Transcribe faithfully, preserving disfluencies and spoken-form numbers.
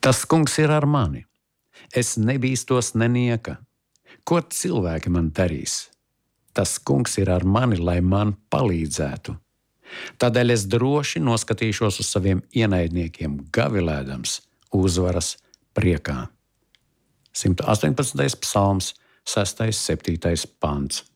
Tas kungs ir ar mani. Es nebīstos nenieka. Ko cilvēki man darīs? Tas kungs ir ar mani, lai man palīdzētu. Tādēļ es droši noskatīšos uz saviem ienaidniekiem, gavilēdams uzvaras priekā. simt astoņpadsmitais psalms, sestais, septītais pants.